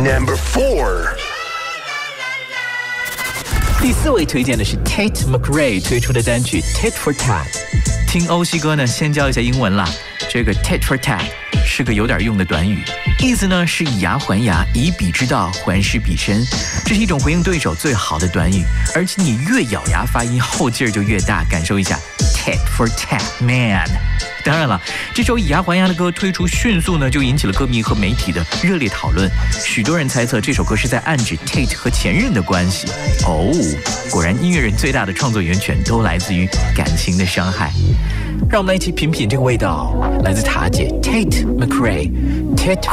Number 4. 第4位推荐的是 Tate McRae 推出的单曲 Tit for Tat。听欧西哥呢，先教一下英文啦。这个 Tit for Tat 是个有点用的短语，意思呢是以牙还牙，以彼之道还施彼身。这是一种回应对手最好的短语，而且你越咬牙发音，后劲儿就越大。感受一下 Tit for Tat man。当然了，这首以牙还牙的歌推出迅速呢，就引起了歌迷和媒体的热烈讨论。许多人猜测这首歌是在暗指 Tate 和前任的关系。哦，果然音乐人最大的创作源泉都来自于感情的伤害。让我们来一起品品这个味道，来自塔姐 Tate McRae Tit